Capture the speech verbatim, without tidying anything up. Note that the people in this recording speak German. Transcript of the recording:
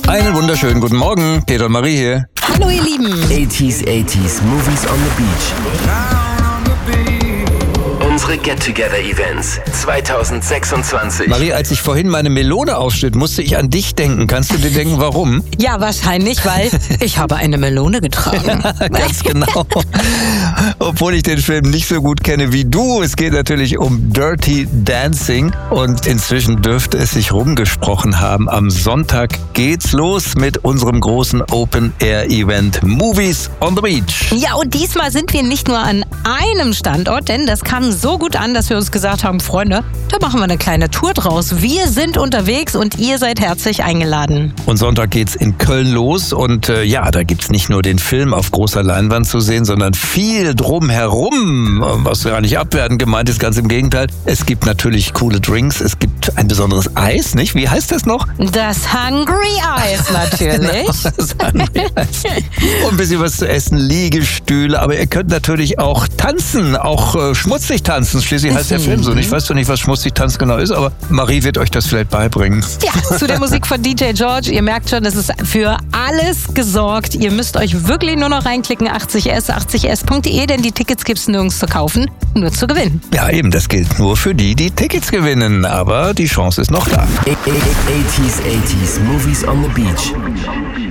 Einen wunderschönen guten Morgen, Peter und Marie hier. Hallo ihr Lieben. eighties, eighties, Movies on the Beach. Unsere Get-Together-Events zwanzig sechsundzwanzig. Marie, als ich vorhin meine Melone ausschnitt, musste ich an dich denken. Kannst du dir denken, warum? Ja, wahrscheinlich, weil ich habe eine Melone getragen. Ja, ganz genau. Obwohl ich den Film nicht so gut kenne wie du. Es geht natürlich um Dirty Dancing und inzwischen dürfte es sich rumgesprochen haben. Am Sonntag geht's los mit unserem großen Open-Air-Event Movies on the Beach. Ja, und diesmal sind wir nicht nur an einem Standort, denn das kam so gut an, dass wir uns gesagt haben, Freunde, da machen wir eine kleine Tour draus. Wir sind unterwegs und ihr seid herzlich eingeladen. Und Sonntag geht's in Köln los und äh, ja, da gibt's nicht nur den Film auf großer Leinwand zu sehen, sondern viel drumherum, was gar nicht abwertend gemeint ist, ganz im Gegenteil. Es gibt natürlich coole Drinks, es gibt ein besonderes Eis, nicht? Wie heißt das noch? Das Hungry Eyes natürlich. Das Hungry Eis. Und ein bisschen was zu essen, Liegestühle, aber ihr könnt natürlich auch tanzen, auch äh, schmutzig tanzen. Schließlich heißt der Film so. Ich weiß doch nicht, was schmutzig tanzen genau ist, aber Marie wird euch das vielleicht beibringen. Ja, zu der Musik von D J George. Ihr merkt schon, es ist für alles gesorgt. Ihr müsst euch wirklich nur noch reinklicken, achtzig s, achtzig s punkt de, denn die Tickets gibt's nirgends zu kaufen, nur zu gewinnen. Ja, eben, das gilt nur für die, die Tickets gewinnen, aber die Chance ist noch da. eighties, eighties, Movies on the Beach.